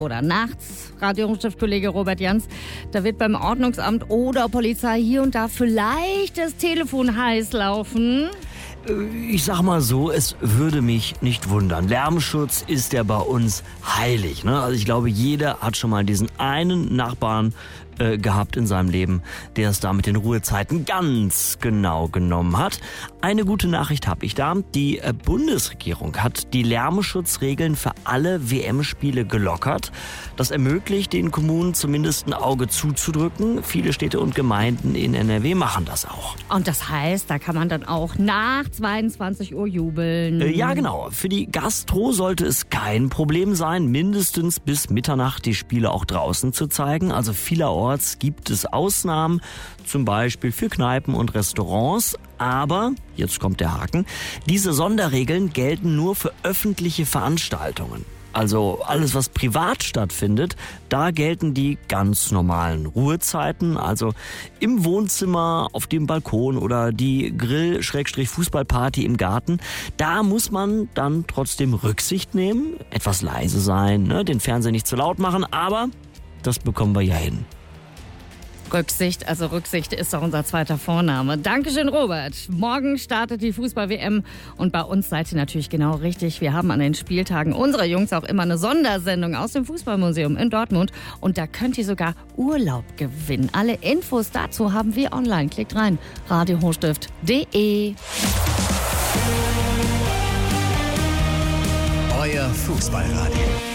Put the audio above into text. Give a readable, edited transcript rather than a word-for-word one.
oder nachts, Radio-Hochstift-Kollege Robert Jans, da wird beim Ordnungsamt oder Polizei hier und da vielleicht das Telefon heiß laufen. Ich sag mal so, es würde mich nicht wundern. Lärmschutz ist ja bei uns heilig, ne? Also ich glaube, jeder hat schon mal diesen einen Nachbarn gehabt in seinem Leben, der es da mit den Ruhezeiten ganz genau genommen hat. Eine gute Nachricht habe ich da. Die Bundesregierung hat die Lärmschutzregeln für alle WM-Spiele gelockert. Das ermöglicht den Kommunen zumindest ein Auge zuzudrücken. Viele Städte und Gemeinden in NRW machen das auch. Und das heißt, da kann man dann auch nach 22 Uhr jubeln. Ja, genau. Für die Gastro sollte es kein Problem sein, mindestens bis Mitternacht die Spiele auch draußen zu zeigen. Also vielerorts gibt es Ausnahmen, zum Beispiel für Kneipen und Restaurants. Aber, jetzt kommt der Haken, diese Sonderregeln gelten nur für öffentliche Veranstaltungen. Also alles, was privat stattfindet, da gelten die ganz normalen Ruhezeiten. Also im Wohnzimmer, auf dem Balkon oder die Grill-Fußballparty im Garten. Da muss man dann trotzdem Rücksicht nehmen, etwas leise sein, ne, den Fernseher nicht zu laut machen, aber das bekommen wir ja hin. Rücksicht ist doch unser zweiter Vorname. Dankeschön, Robert. Morgen startet die Fußball-WM und bei uns seid ihr natürlich genau richtig. Wir haben an den Spieltagen unserer Jungs auch immer eine Sondersendung aus dem Fußballmuseum in Dortmund und da könnt ihr sogar Urlaub gewinnen. Alle Infos dazu haben wir online. Klickt rein, radiohochstift.de. Euer Fußballradio.